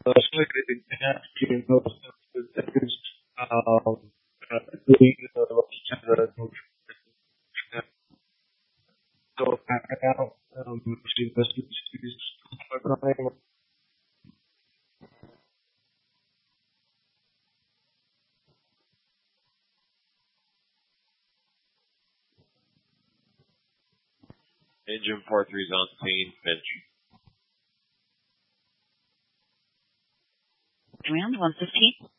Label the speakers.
Speaker 1: So it has to, that is, doing the so now, investment is
Speaker 2: Engine 4-3 is on scene, Finch.
Speaker 3: Round 115.